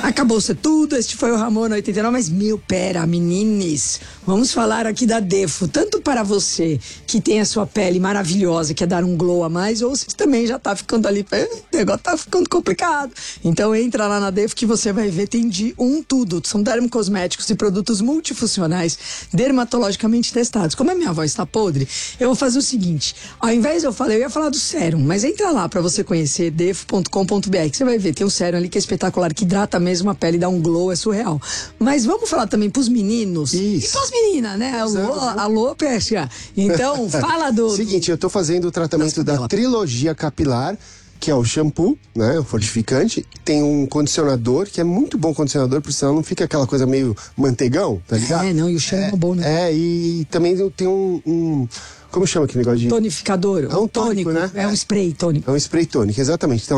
Acabou-se tudo, este foi o Ramona 89, mas pera, menines, vamos falar aqui da Defo, tanto para você que tem a sua pele maravilhosa, quer dar um glow a mais, ou se também já tá ficando ali, o negócio tá ficando complicado. Então entra lá na Defo que você vai ver, tem de tudo. São dermocosméticos e produtos multifuncionais, dermatologicamente testados. Como a minha voz tá podre, eu vou fazer o seguinte, ao invés de eu ia falar do sérum, mas entra lá pra você conhecer, defo.com.br, que você vai ver, tem um sérum ali que é espetacular, que hidrata mesmo a pele, dá um glow, é surreal. Mas vamos falar também pros meninos e pras meninas, né? Alô, Pesca. Então, fala do... Seguinte, eu tô fazendo o tratamento da trilogia capilar, que é o shampoo, né, o fortificante, tem um condicionador, que é muito bom condicionador, porque senão não fica aquela coisa meio manteigão, tá ligado? E o cheiro é bom, né? E também tem como chama aquele negócio de... Tonificador. É um tônico, né? É um spray tônico. É um spray tônico, exatamente. Então,